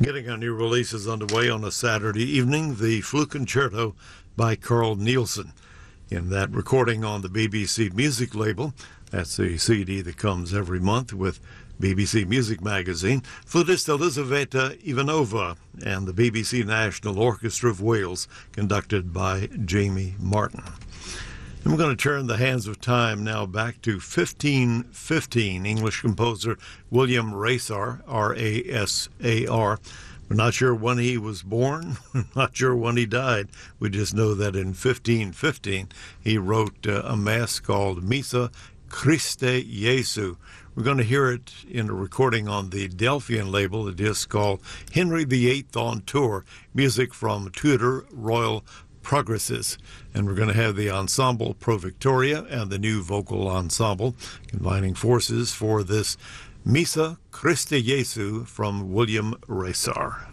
Getting our new releases underway on a Saturday evening, the Flute Concerto by Carl Nielsen. In that recording on the BBC Music label, that's the CD that comes every month with BBC Music Magazine, flutist Elizaveta Ivanova and the BBC National Orchestra of Wales, conducted by Jamie Martin. And we're going to turn the hands of time now back to 1515. English composer William Rasar, R-A-S-A-R. We're not sure when he was born, not sure when he died. We just know that in 1515 he wrote a mass called Missa Christe Jesu. We're going to hear it in a recording on the Delphian label. It is called Henry VIII on Tour, music from Tudor Royal Progresses. And we're going to have the Ensemble Pro Victoria and the new vocal ensemble combining forces for this Missa Christe Jesu from William Rasar.